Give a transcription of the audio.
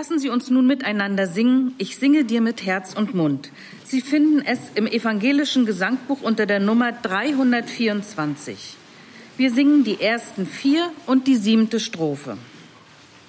Lassen Sie uns nun miteinander singen, Ich singe dir mit Herz und Mund. Sie finden es im evangelischen Gesangbuch unter der Nummer 324. Wir singen die ersten 4 und die 7. Strophe.